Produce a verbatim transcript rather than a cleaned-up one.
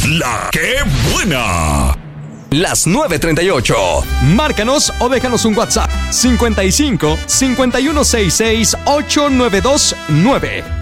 La que buena. Las nueve treinta y ocho. Márcanos o déjanos un WhatsApp cincuenta y cinco, cincuenta y uno sesenta y seis, ochocientos noventa y dos nueve.